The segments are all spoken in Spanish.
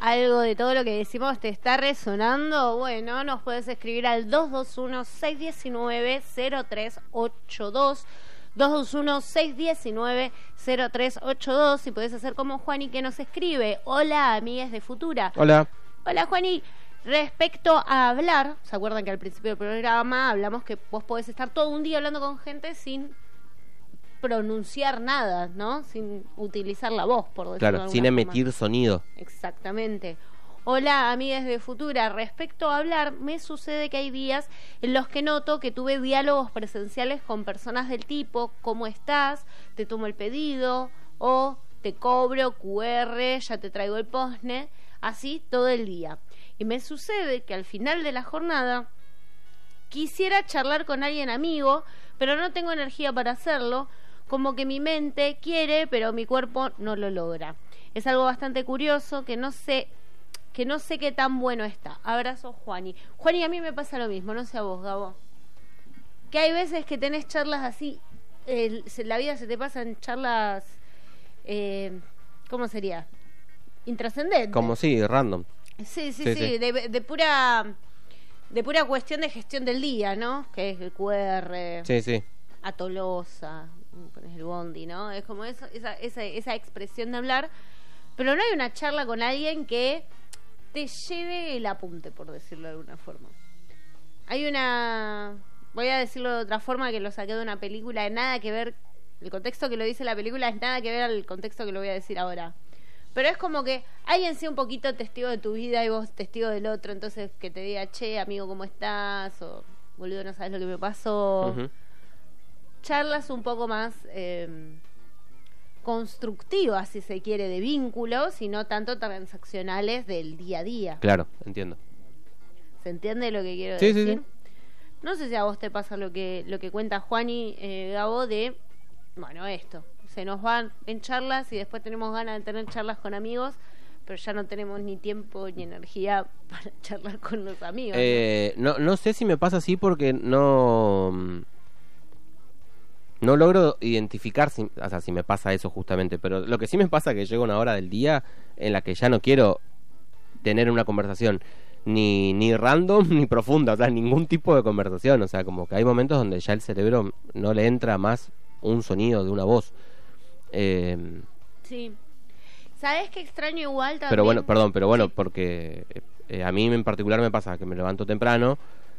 algo de todo lo que decimos te está resonando, bueno, nos puedes escribir al 221-619-0382, 221-619-0382, y podés hacer como Juani, que nos escribe: hola, amigues de Futura. Hola. Hola, Juani. Respecto a hablar, ¿se acuerdan que al principio del programa hablamos que vos podés estar todo un día hablando con gente sin pronunciar nada, ¿no? Sin utilizar la voz, por decirlo de Claro, alguna sin forma. emitir sonido. Exactamente. Hola, amigas de Futura. Respecto a hablar, me sucede que hay días en los que noto que tuve diálogos presenciales con personas del tipo: ¿cómo estás? Te tomo el pedido, o te cobro, QR, ya te traigo el postne, así todo el día. Y me sucede que al final de la jornada quisiera charlar con alguien amigo, pero no tengo energía para hacerlo, como que mi mente quiere, pero mi cuerpo no lo logra. Es algo bastante curioso que no sé qué tan bueno está. Abrazo, Juani. Juani, a mí me pasa lo mismo, no sé a vos, Gabo. Que hay veces que tenés charlas así, la vida se te pasa en charlas, ¿cómo sería? Intrascendentes. Como sí, random. Sí. De pura cuestión de gestión del día, ¿no? Que es el QR. Sí. A Tolosa, pones el bondi, ¿no? Es como eso, esa expresión de hablar, pero no hay una charla con alguien que te lleve el apunte, por decirlo de alguna forma. Hay una, voy a decirlo de otra forma, que lo saqué de una película, de nada que ver, el contexto que lo dice la película es nada que ver al contexto que lo voy a decir ahora. Pero es como que alguien sea un poquito testigo de tu vida y vos testigo del otro, entonces que te diga: che, amigo, ¿cómo estás? O boludo, no sabes lo que me pasó. Uh-huh. Charlas un poco más constructivas, si se quiere, de vínculos, y no tanto transaccionales del día a día. Claro, entiendo. ¿Se entiende lo que quiero decir? Sí. No sé si a vos te pasa lo que cuenta Juani, Gabo, de, bueno, esto, se nos van en charlas y después tenemos ganas de tener charlas con amigos, pero ya no tenemos ni tiempo ni energía para charlar con los amigos. No sé si me pasa así porque no logro identificar si me pasa eso justamente, pero lo que sí me pasa es que llega una hora del día en la que ya no quiero tener una conversación ni random ni profunda, o sea, ningún tipo de conversación, o sea, como que hay momentos donde ya el cerebro no le entra más un sonido de una voz. Sí. ¿Sabes qué extraño igual también? Pero bueno, sí. Porque a mí en particular me pasa que me levanto temprano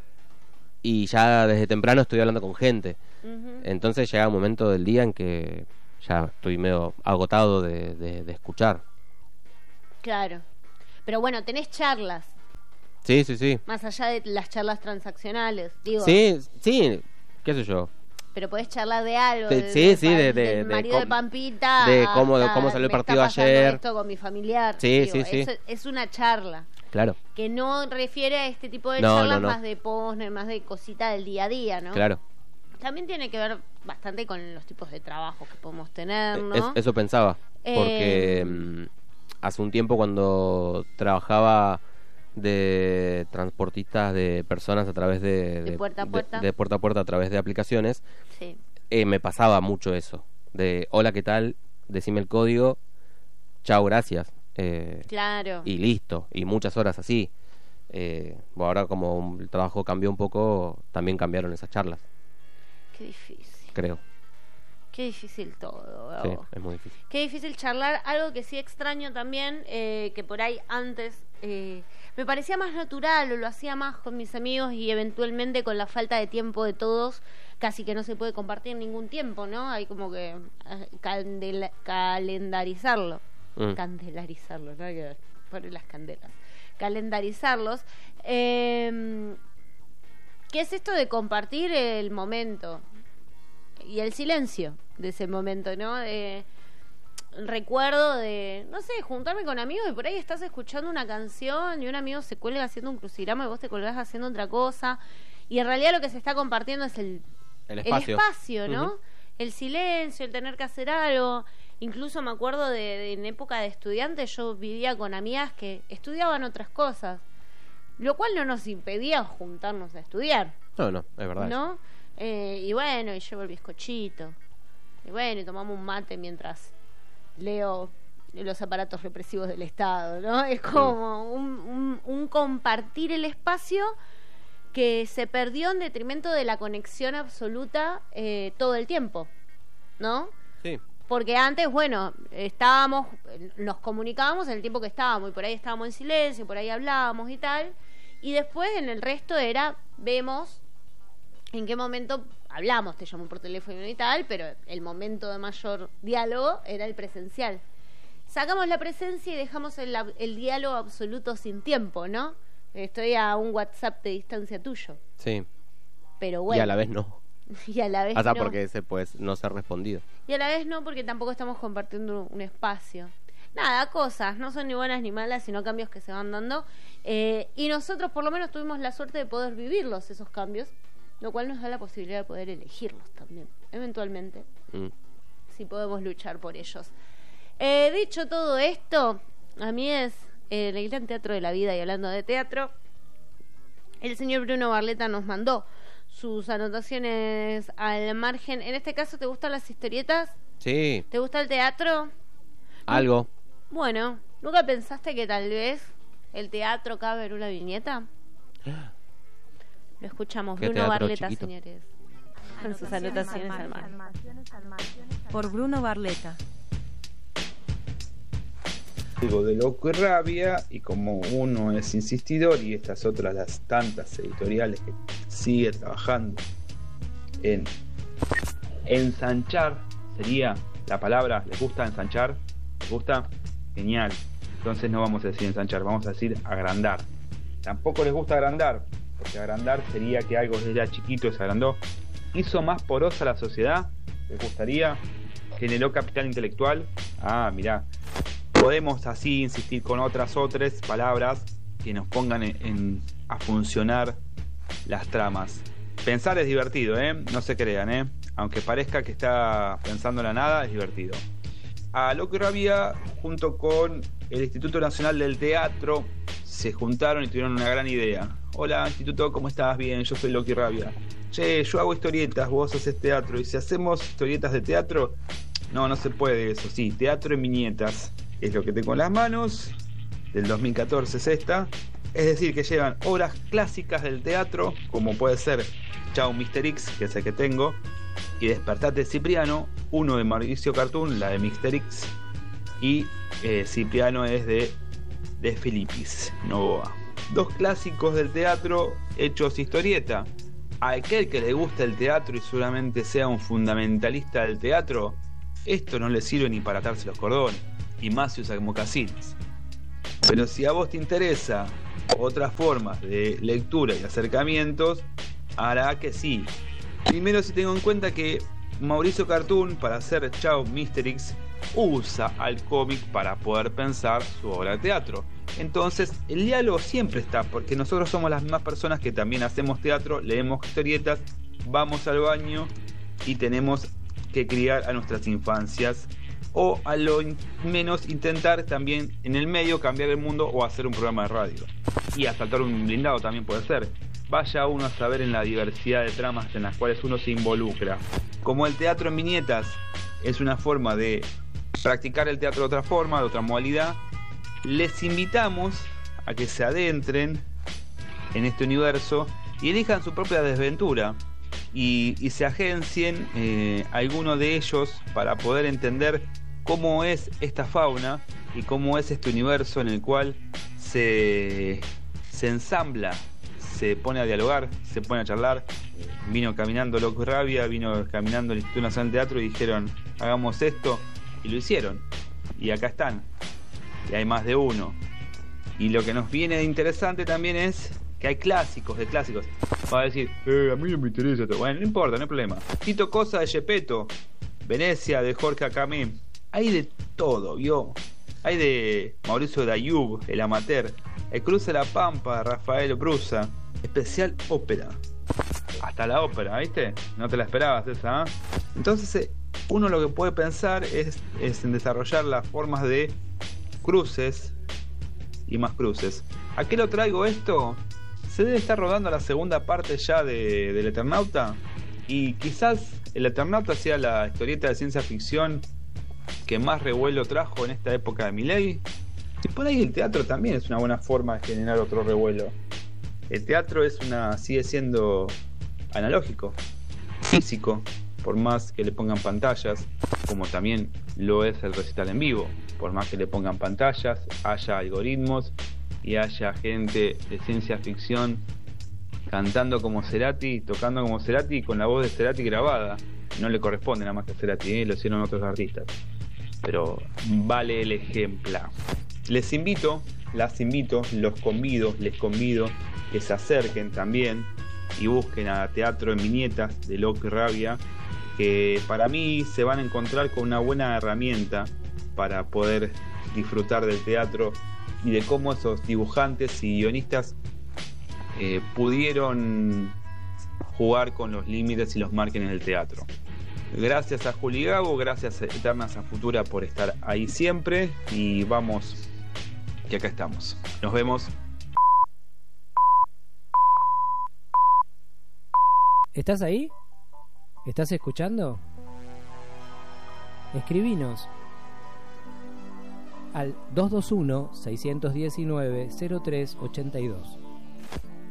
y ya desde temprano estoy hablando con gente. Uh-huh. Entonces llega un momento del día en que ya estoy medio agotado de escuchar. Claro. Pero bueno, tenés charlas. Sí. Más allá de las charlas transaccionales, digo. Sí, qué sé yo. Pero podés charlar de algo. Del marido de Pampita. De cómo salió el partido ayer. Esto con mi familiar. Sí. Es una charla. Claro. Que no refiere a este tipo de charlas más de postner, más de cosita del día a día, ¿no? Claro. También tiene que ver bastante con los tipos de trabajo que podemos tener, ¿no? Eso pensaba. Porque hace un tiempo, cuando trabajaba de transportistas de personas a través de puerta a puerta, de puerta a puerta a través de aplicaciones, sí. Me pasaba mucho eso de: hola, ¿qué tal? Decime el código, chao, gracias, claro, y listo, y muchas horas así. Ahora, como el trabajo cambió un poco, también cambiaron esas charlas. Qué difícil, creo. Qué difícil todo, ¿verdad? Sí, es muy difícil. Qué difícil charlar. Algo que sí extraño también, que por ahí antes me parecía más natural, o lo hacía más con mis amigos, y eventualmente con la falta de tiempo de todos casi que no se puede compartir ningún tiempo, ¿no? Hay como que calendarizarlo. Candelarizarlo, ¿no? Hay que poner las candelas. Calendarizarlos. ¿Qué es esto de compartir el momento y el silencio de ese momento, ¿no? Recuerdo de, no sé, juntarme con amigos y por ahí estás escuchando una canción y un amigo se cuelga haciendo un crucigrama y vos te colgás haciendo otra cosa, y en realidad lo que se está compartiendo es el espacio, ¿no? Uh-huh. El silencio, el tener que hacer algo. Incluso me acuerdo de en época de estudiante, yo vivía con amigas que estudiaban otras cosas, lo cual no nos impedía juntarnos a estudiar. No, es verdad. ¿No? Y bueno, y llevo el bizcochito. Y bueno, y tomamos un mate mientras leo los aparatos represivos del Estado, ¿no? Es como un compartir el espacio que se perdió en detrimento de la conexión absoluta todo el tiempo, ¿no? Sí. Porque antes, bueno, nos comunicábamos en el tiempo que estábamos, y por ahí estábamos en silencio, por ahí hablábamos y tal, y después en el resto vemos en qué momento hablamos, te llamo por teléfono y tal, pero el momento de mayor diálogo era el presencial. Sacamos la presencia y dejamos el diálogo absoluto sin tiempo, ¿no? Estoy a un WhatsApp de distancia tuyo. Sí. Pero bueno. Y a la vez no. Y a la vez Hasta no. porque pues no ser respondido. Y a la vez no, porque tampoco estamos compartiendo un espacio. Nada, cosas, no son ni buenas ni malas, sino cambios que se van dando. Y nosotros por lo menos tuvimos la suerte de poder vivirlos, esos cambios, lo cual nos da la posibilidad de poder elegirlos también, eventualmente, si podemos luchar por ellos. Dicho todo esto, a mí es el Gran Teatro de la Vida, y hablando de teatro, el señor Bruno Barleta nos mandó sus anotaciones al margen. En este caso, ¿te gustan las historietas? Sí. ¿Te gusta el teatro? Algo. Bueno, ¿nunca pensaste que tal vez el teatro cabe en una viñeta? Lo escuchamos, ¿Qué Bruno teatro Barleta, chiquito? señores, con sus anotaciones al margen. Por Bruno Barleta. Algo de Loco y Rabia, y como uno es insistidor y estas otras las tantas editoriales que sigue trabajando en ensanchar, sería la palabra. ¿Les gusta ensanchar? ¿Les gusta? Genial. Entonces no vamos a decir ensanchar, vamos a decir agrandar. Tampoco les gusta agrandar, porque agrandar sería que algo era chiquito y se agrandó. ¿Hizo más porosa la sociedad? ¿Les gustaría? ¿Generó capital intelectual? Ah, mirá. Podemos así insistir con otras palabras que nos pongan a funcionar las tramas. Pensar es divertido, no se crean, aunque parezca que está pensando en la nada, es divertido. A Loco y Rabia, junto con el Instituto Nacional del Teatro, se juntaron y tuvieron una gran idea. Hola, Instituto, ¿cómo estás? Bien, yo soy Loco y Rabia. Che, yo hago historietas, vos haces teatro, y si hacemos historietas de teatro, no se puede eso, sí, teatro en viñetas. Es lo que tengo en las manos, del 2014 es esta. Es decir, que llevan obras clásicas del teatro, como puede ser Chau Mr. X, que es el que tengo, y Despertate Cipriano, uno de Mauricio Cartoon, la de Mr. X, y Cipriano es de Filipis Novoa. Dos clásicos del teatro hechos historieta. A aquel que le gusta el teatro y seguramente sea un fundamentalista del teatro, esto no le sirve ni para atarse los cordones, y más si usa mocasines. Pero si a vos te interesa otras formas de lectura y acercamientos, hará que sí. Primero, si tengo en cuenta que Mauricio Cartoon, para hacer Chau Mr. X, usa al cómic para poder pensar su obra de teatro. Entonces el diálogo siempre está, porque nosotros somos las mismas personas que también hacemos teatro, leemos historietas, vamos al baño y tenemos que criar a nuestras infancias, o a lo menos intentar también en el medio cambiar el mundo o hacer un programa de radio. Y asaltar un blindado también puede ser. Vaya uno a saber en la diversidad de tramas en las cuales uno se involucra. Como el teatro en viñetas es una forma de practicar el teatro de otra forma, de otra modalidad, les invitamos a que se adentren en este universo y elijan su propia desventura y se agencien alguno de ellos para poder entender cómo es esta fauna y cómo es este universo en el cual se ensambla, se pone a dialogar, se pone a charlar. Vino caminando Loco y Rabia, vino caminando el Instituto Nacional de Teatro y dijeron, hagamos esto, y lo hicieron. Y acá están. Y hay más de uno. Y lo que nos viene de interesante también es que hay clásicos de clásicos. Va a decir, a mí no me interesa esto. Bueno, no importa, no hay problema. Tito Cosa de Gepetto, Venecia de Jorge Acamé. Hay de todo, ¿vio? Hay de Mauricio Dayub, el amateur. El Cruce de la Pampa de Rafael Brusa. Especial ópera. Hasta la ópera, ¿viste? No te la esperabas esa, ¿eh? Entonces, uno lo que puede pensar es en desarrollar las formas de cruces y más cruces. ¿A qué lo traigo esto? Se debe estar rodando la segunda parte ya del Eternauta, y quizás el Eternauta sea la historieta de ciencia ficción que más revuelo trajo en esta época de Milei. Y por ahí el teatro también es una buena forma de generar otro revuelo. El teatro sigue siendo analógico, físico, por más que le pongan pantallas, como también lo es el recital en vivo. Por más que le pongan pantallas, haya algoritmos y haya gente de ciencia ficción cantando como Cerati, tocando como Cerati, con la voz de Cerati grabada. No le corresponde nada más que a Cerati, lo hicieron otros artistas. Pero vale el ejemplo. Les convido, que se acerquen también y busquen a Teatro en Viñetas de Loco y Rabia, que para mí se van a encontrar con una buena herramienta para poder disfrutar del teatro y de cómo esos dibujantes y guionistas pudieron jugar con los límites y los márgenes del teatro. Gracias a Juli Gabo, gracias a Eternas a Futura por estar ahí siempre, y vamos, que acá estamos. Nos vemos. ¿Estás ahí? ¿Estás escuchando? Escribinos al 221-619-0382.